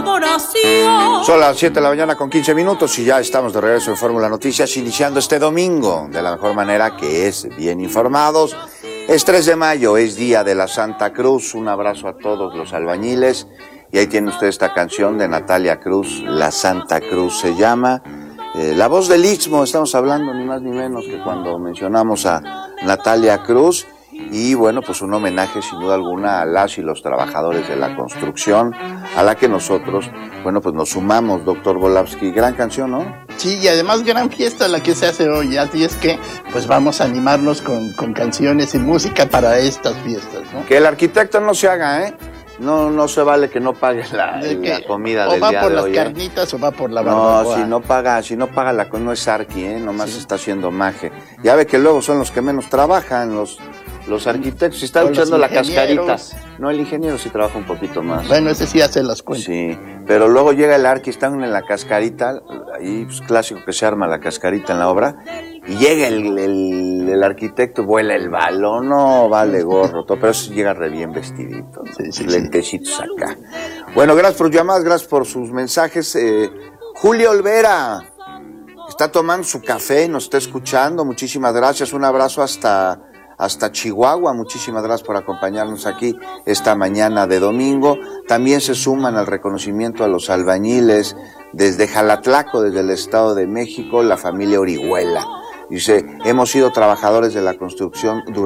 Son las 7 de la mañana con 15 minutos y ya estamos de regreso en Fórmula Noticias, iniciando este domingo de la mejor manera, que es bien informados. Es 3 de mayo, es día de la Santa Cruz. Un abrazo a todos los albañiles. Y ahí tiene usted esta canción de Natalia Cruz, La Santa Cruz se llama. La voz del Istmo, estamos hablando ni más ni menos que cuando mencionamos a Natalia Cruz. Y bueno, pues un homenaje sin duda alguna a las y los trabajadores de la construcción, a la que nosotros, bueno, pues nos sumamos, doctor Volavsky. Gran canción, ¿no? Sí, y además gran fiesta la que se hace hoy, así es que pues vamos a animarnos con canciones y música para estas fiestas, ¿no? Que el arquitecto no se haga, ¿eh? No se vale que no pague la comida del día de hoy. O va por las carnitas o va por la barbacoa. No, si no paga la no es arqui, nomás sí. Está haciendo maje. Ya ve que luego son los que menos trabajan, los arquitectos. Si está echando la cascarita. No, el ingeniero sí trabaja un poquito más. Bueno, ese sí hace las cuentas. Sí, pero luego llega el arqui, están en la cascarita, ahí pues clásico que se arma la cascarita en la obra, y llega el arquitecto, vuela el balón, no vale gorro, todo, pero eso llega re bien vestidito, sí, lentecitos acá. Bueno, gracias por sus llamadas, gracias por sus mensajes. Julio Olvera está tomando su café, nos está escuchando, muchísimas gracias, un abrazo hasta Chihuahua, muchísimas gracias por acompañarnos aquí esta mañana de domingo. También se suman al reconocimiento a los albañiles desde Jalatlaco, desde el Estado de México, la familia Orihuela. Dice, hemos sido trabajadores de la construcción durante